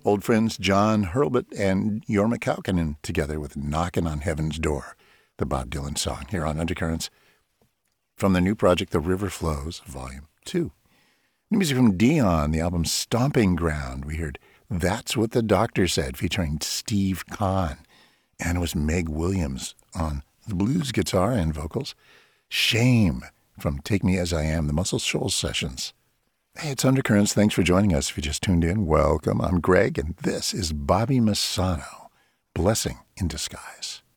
Old friends John Hurlbut and Jorma Kaukonen together with Knockin' on Heaven's Door, the Bob Dylan song here on Undercurrents. From their new project, The River Flows, Volume 2. New music from Dion, the album Stomping Ground. We heard That's What the Doctor Said, featuring Steve Kahn. And it was Meg Williams on the blues guitar and vocals. Shame from Take Me As I Am, the Muscle Shoals Sessions. Hey, it's Undercurrents. Thanks for joining us. If you just tuned in, welcome. I'm Greg, and this is Bobby Massano, Blessing in Disguise.